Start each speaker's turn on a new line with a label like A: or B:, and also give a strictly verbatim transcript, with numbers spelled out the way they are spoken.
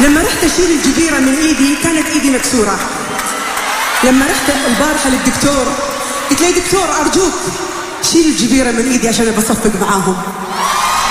A: لما رحت اشيل الجبيرة من ايدي كانت ايدي مكسورة. لما رحت البارحة للدكتور قلت له دكتور ارجوك شيل الجبيرة من ايدي عشان بصفق معاهم.